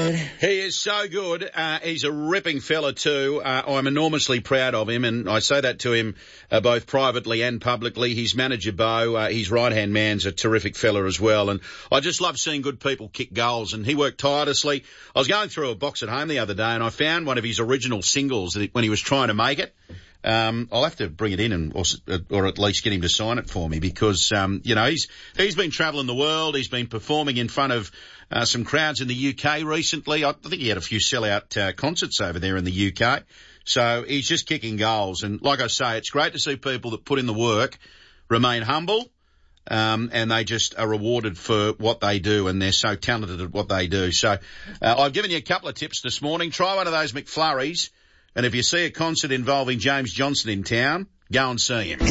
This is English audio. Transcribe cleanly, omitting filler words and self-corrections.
good. He is so good. He's a ripping fella too. I'm enormously proud of him, and I say that to him both privately and publicly. His manager, Bo, his right-hand man's a terrific fella as well, and I just love seeing good people kick goals, and he worked tirelessly. I was going through a box at home the other day, and I found one of his original singles when he was trying to make it. I'll have to bring it in or at least get him to sign it for me because, he's been travelling the world. He's been performing in front of some crowds in the UK recently. I think he had a few sellout concerts over there in the UK. So he's just kicking goals. And like I say, it's great to see people that put in the work remain humble, and they just are rewarded for what they do, and they're so talented at what they do. So I've given you a couple of tips this morning. Try one of those McFlurries. And if you see a concert involving James Johnson in town, go and see him.